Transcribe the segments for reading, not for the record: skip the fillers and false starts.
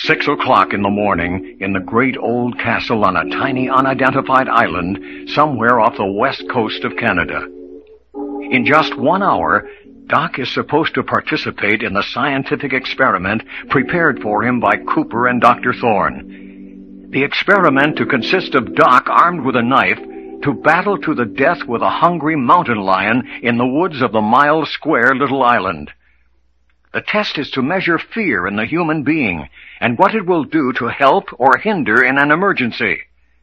6 o'clock in the morning in the great old castle on a tiny unidentified island somewhere off the west coast of Canada. In just 1 hour, Doc is supposed to participate in the scientific experiment prepared for him by Cooper and Dr. Thorne. The experiment to consist of Doc armed with a knife to battle to the death with a hungry mountain lion in the woods of the mile-square little island. The test is to measure fear in the human being and what it will do to help or hinder in an emergency.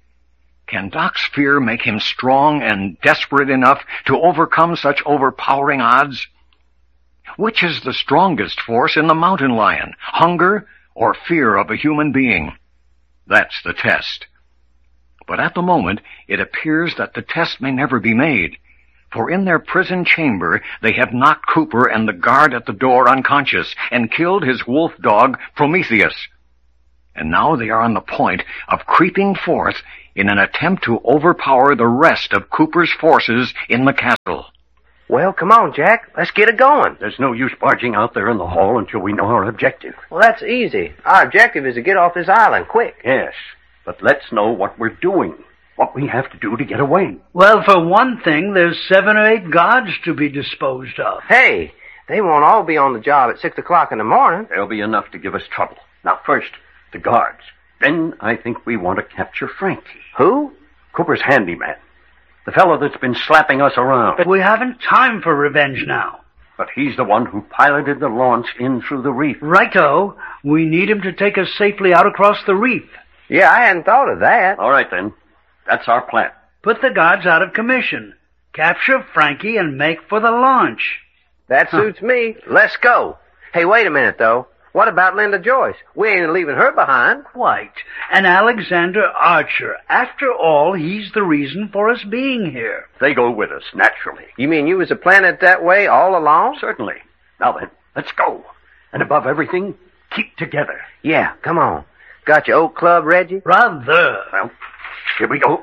Can Doc's fear make him strong and desperate enough to overcome such overpowering odds? Which is the strongest force in the mountain lion, hunger or fear of a human being? That's the test. But at the moment, it appears that the test may never be made, for in their prison chamber they have knocked Cooper and the guard at the door unconscious and killed his wolf dog, Prometheus. And now they are on the point of creeping forth in an attempt to overpower the rest of Cooper's forces in the castle. Well, come on, Jack. Let's get it going. There's no use barging out there in the hall until we know our objective. Well, that's easy. Our objective is to get off this island quick. Yes, but let's know what we're doing, what we have to do to get away. Well, for one thing, there's 7 or 8 guards to be disposed of. Hey, they won't all be on the job at 6 o'clock in the morning. There'll be enough to give us trouble. Now, first, the guards. Then I think we want to capture Frankie. Who? Cooper's handyman. The fellow that's been slapping us around. But we haven't time for revenge now. But he's the one who piloted the launch in through the reef. Righto. We need him to take us safely out across the reef. Yeah, I hadn't thought of that. All right, then. That's our plan. Put the guards out of commission. Capture Frankie and make for the launch. That suits me. Let's go. Hey, wait a minute, though. What about Linda Joyce? We ain't leaving her behind. Quite. And Alexander Archer. After all, he's the reason for us being here. They go with us, naturally. You mean you was planning it that way all along? Certainly. Now then, let's go. And above everything, keep together. Yeah, come on. Got your oak club, Reggie? Rather. Well, here we go.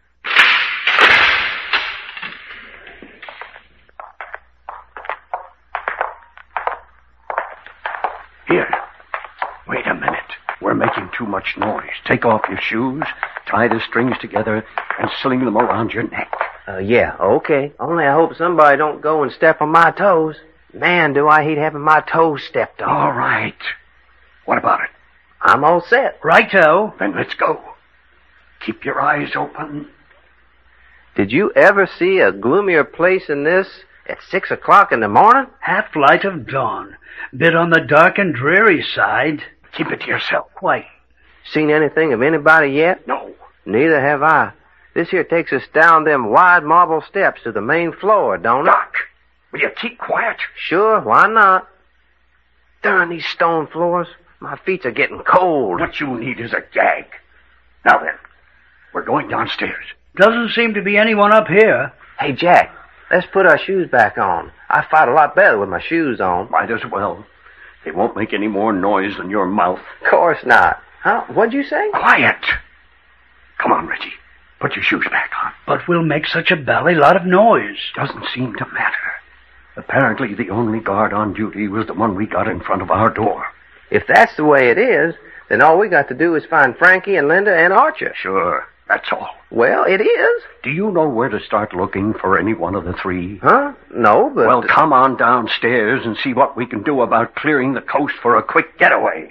Here. Wait a minute. We're making too much noise. Take off your shoes, tie the strings together, and sling them around your neck. Yeah, okay. Only I hope somebody don't go and step on my toes. Man, do I hate having my toes stepped on. All right. What about it? I'm all set. Righto. Then let's go. Keep your eyes open. Did you ever see a gloomier place than this at 6 o'clock in the morning? Half light of dawn. Bit on the dark and dreary side. Keep it to yourself. Quite. Seen anything of anybody yet? No. Neither have I. This here takes us down them wide marble steps to the main floor, don't it? Doc, will you keep quiet? Sure, why not? Darn these stone floors. My feet are getting cold. What you need is a gag. Now then, we're going downstairs. Doesn't seem to be anyone up here. Hey, Jack, let's put our shoes back on. I fight a lot better with my shoes on. Might as well. They won't make any more noise than your mouth. Of course not. Huh? What'd you say? Quiet! Come on, Reggie. Put your shoes back on. But we'll make such a bally lot of noise. Doesn't seem to matter. Apparently the only guard on duty was the one we got in front of our door. If that's the way it is, then all we got to do is find Frankie and Linda and Archer. Sure, that's all. Well, it is. Do you know where to start looking for any one of the three? Huh? No, but... Well, come on downstairs and see what we can do about clearing the coast for a quick getaway.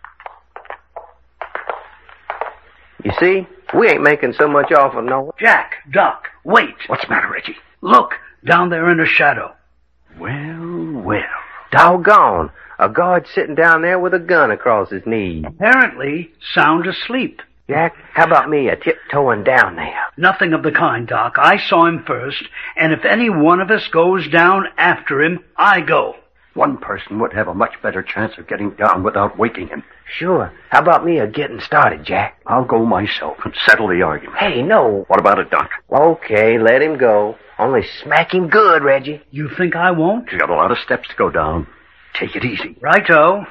You see, we ain't making so much off of no... Jack, Doc, wait. What's the matter, Reggie? Look, down there in the shadow. Well. Doggone. A guard sitting down there with a gun across his knee. Apparently sound asleep. Jack, how about me tiptoeing down there? Nothing of the kind, Doc. I saw him first, and if any one of us goes down after him, I go. One person would have a much better chance of getting down without waking him. Sure. How about me getting started, Jack? I'll go myself and settle the argument. Hey, no. What about it, Doc? Okay, let him go. Only smack him good, Reggie. You think I won't? You got a lot of steps to go down. Take it easy. Righto.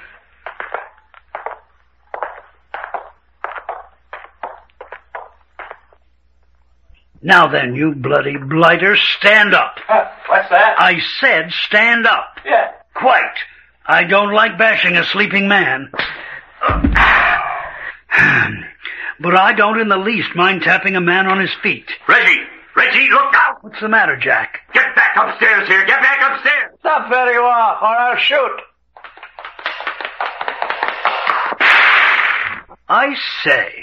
Now then, you bloody blighter, stand up. What's that? I said stand up. Yeah. Quite. I don't like bashing a sleeping man. But I don't in the least mind tapping a man on his feet. Reggie, look out! What's the matter, Jack? Get back upstairs here! Get back upstairs! Stop where you are, or I'll shoot. I say.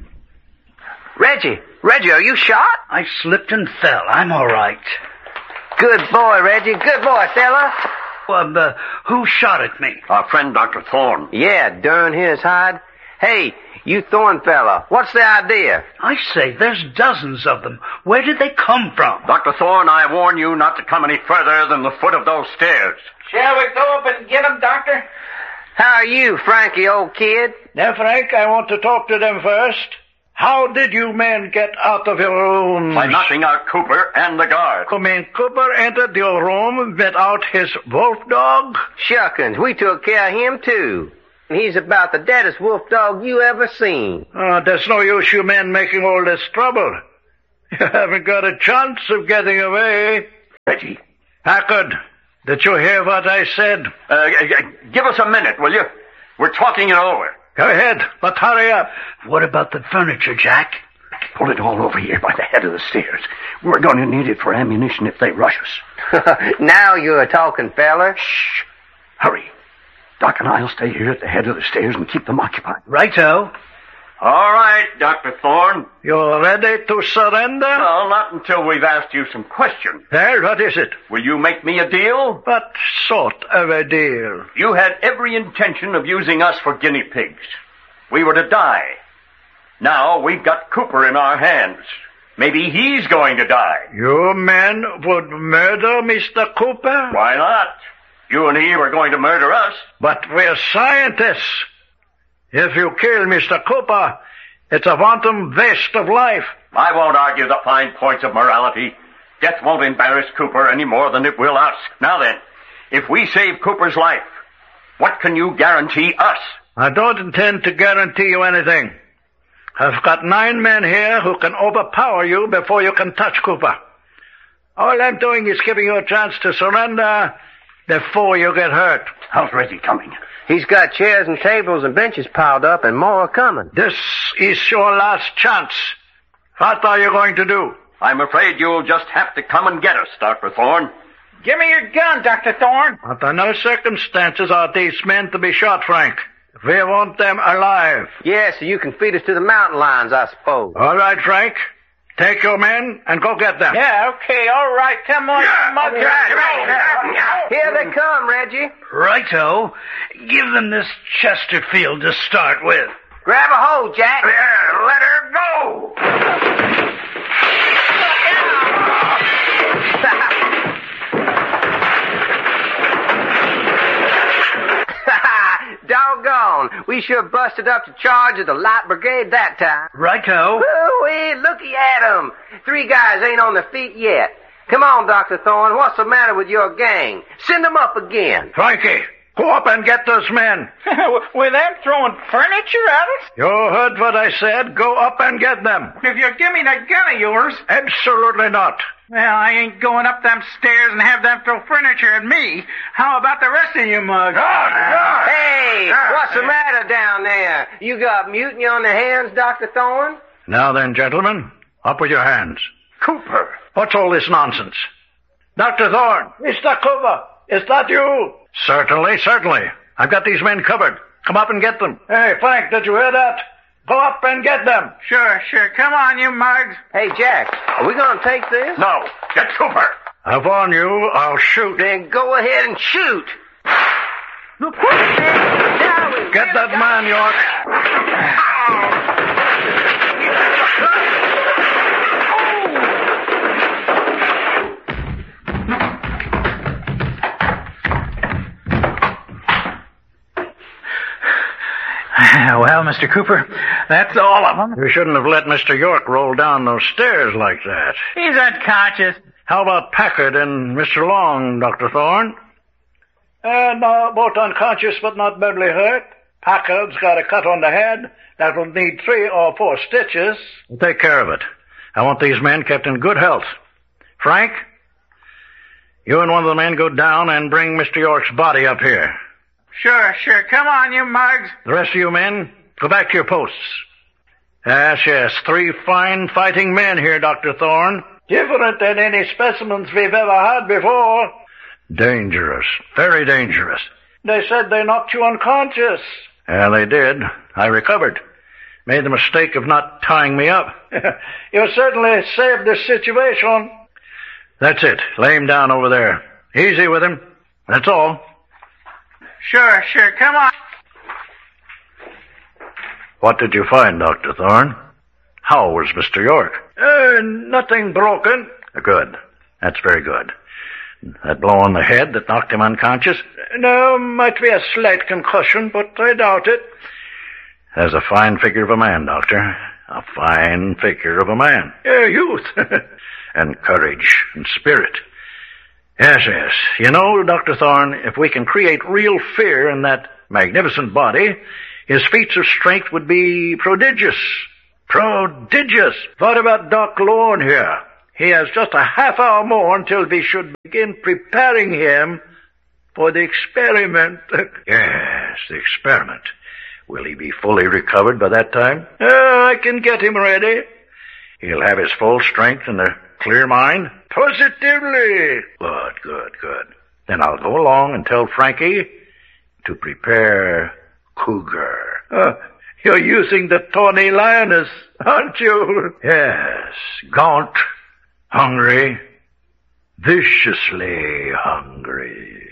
Reggie, are you shot? I slipped and fell. I'm all right. Good boy, Reggie. Good boy, fella. Who shot at me? Our friend Dr. Thorne. Yeah, darn his hide. Hey, you Thorne fella, what's the idea? I say, there's dozens of them. Where did they come from? Dr. Thorne, I warn you not to come any further than the foot of those stairs. Shall we go up and get them, Doctor? How are you, Frankie, old kid? Now, Frank, I want to talk to them first. How did you men get out of your rooms? By knocking out Cooper and the guard. You mean Cooper entered your room without his wolf dog? Shuckins, we took care of him, too. He's about the deadest wolf dog you ever seen. There's no use you men making all this trouble. You haven't got a chance of getting away. Reggie. Packard, did you hear what I said? Give us a minute, will you? We're talking it over. Go ahead, but hurry up. What about the furniture, Jack? Pull it all over here by the head of the stairs. We're going to need it for ammunition if they rush us. Now you're talking, fella. Shh. Hurry. Doc and I'll stay here at the head of the stairs and keep them occupied. Righto. All right, Dr. Thorne. You're ready to surrender? Well, not until we've asked you some questions. Well, what is it? Will you make me a deal? What sort of a deal? You had every intention of using us for guinea pigs. We were to die. Now we've got Cooper in our hands. Maybe he's going to die. You men would murder Mr. Cooper? Why not? You and he were going to murder us. But we're scientists. If you kill Mr. Cooper, it's a wanton waste of life. I won't argue the fine points of morality. Death won't embarrass Cooper any more than it will us. Now then, if we save Cooper's life, what can you guarantee us? I don't intend to guarantee you anything. I've got 9 men here who can overpower you before you can touch Cooper. All I'm doing is giving you a chance to surrender before you get hurt. How's Reggie coming? He's got chairs and tables and benches piled up and more are coming. This is your last chance. What are you going to do? I'm afraid you'll just have to come and get us, Dr. Thorne. Give me your gun, Dr. Thorne. Under no circumstances are these men to be shot, Frank. We want them alive. Yes, so you can feed us to the mountain lions, I suppose. All right, Frank. Take your men and go get them. Yeah, okay, all right. Come on, Here they come, Reggie. Righto. Give them this Chesterfield to start with. Grab a hold, Jack. Let her go! Doggone. We sure busted up the charge of the Light Brigade that time. Righto. Woo-wee, looky at 'em. 3 guys ain't on their feet yet. Come on, Dr. Thorne. What's the matter with your gang? Send them up again. Frankie, go up and get those men. Without throwing furniture at us? You heard what I said. Go up and get them. If you give me that gun of yours. Absolutely not. Well, I ain't going up them stairs and have them throw furniture at me. How about the rest of you mugs? Hey, what's the matter down there? You got mutiny on the hands, Dr. Thorne? Now then, gentlemen, up with your hands. Cooper! What's all this nonsense? Dr. Thorne! Mr. Cooper! Is that you? Certainly. I've got these men covered. Come up and get them. Hey, Frank, did you hear that? Go up and get them. Sure. Come on, you mugs. Hey, Jack, are we going to take this? No, get Cooper! I warn you, I'll shoot. Then go ahead and shoot. Get that man, York. Well, Mr. Cooper, that's all of them. You shouldn't have let Mr. York roll down those stairs like that. He's unconscious. How about Packard and Mr. Long, Dr. Thorne? No, both unconscious but not badly hurt. Packard's got a cut on the head that will need 3 or 4 stitches. We'll take care of it. I want these men kept in good health. Frank, you and one of the men go down and bring Mr. York's body up here. Sure. Come on, you mugs. The rest of you men, go back to your posts. Yes, 3 fine fighting men here, Dr. Thorne. Different than any specimens we've ever had before. Dangerous. Very dangerous. They said they knocked you unconscious. Well, they did. I recovered. Made the mistake of not tying me up. You certainly saved the situation. That's it. Lay him down over there. Easy with him. That's all. Sure. Come on. What did you find, Dr. Thorne? How was Mr. York? Nothing broken. Good. That's very good. That blow on the head that knocked him unconscious? No, might be a slight concussion, but I doubt it. There's a fine figure of a man, Doctor. A fine figure of a man. Youth. And courage and spirit. Yes. You know, Dr. Thorne, if we can create real fear in that magnificent body, his feats of strength would be prodigious. Prodigious. What about Doc Lorne here? He has just a half hour more until we should begin preparing him for the experiment. Yes, the experiment. Will he be fully recovered by that time? I can get him ready. He'll have his full strength and a clear mind? Positively. Good. Then I'll go along and tell Frankie to prepare Cougar. You're using the tawny lioness, aren't you? Yes, gaunt, hungry, viciously hungry.